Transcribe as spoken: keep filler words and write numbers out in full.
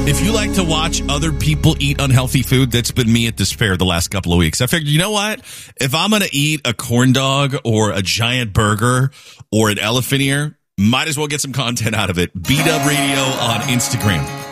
If you like to watch other people eat unhealthy food, that's been me at this fair the last couple of weeks. I figured, you know what? If I'm going to eat a corn dog or a giant burger or an elephant ear, might as well get some content out of it. B-Dub Radio on Instagram.